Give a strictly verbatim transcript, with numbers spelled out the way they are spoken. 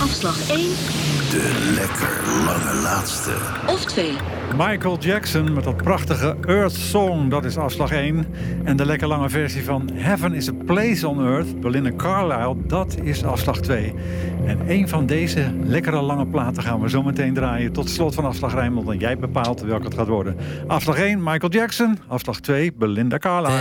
Afslag één. De lekker lange laatste. Of twee. Michael Jackson met dat prachtige Earth Song, dat is afslag één. En de lekker lange versie van Heaven is a Place on Earth, Belinda Carlisle, dat is afslag twee. En een van deze lekkere lange platen gaan we zo meteen draaien tot slot van afslag Rijnmond. En jij bepaalt welke het gaat worden. Afslag één, Michael Jackson. Afslag twee, Belinda Carlisle.